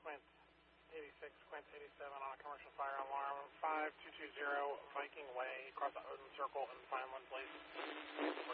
Quint 86, Quint 87 on a commercial fire alarm, 5220 Viking Way, across the Odin Circle in Vineland, please.